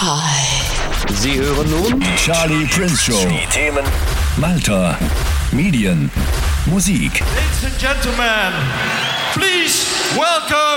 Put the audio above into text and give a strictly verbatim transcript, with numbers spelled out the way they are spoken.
Hi. Sie hören nun die Charlie Prince Show. Die Themen Malta, Medien, Musik. Ladies and Gentlemen, please welcome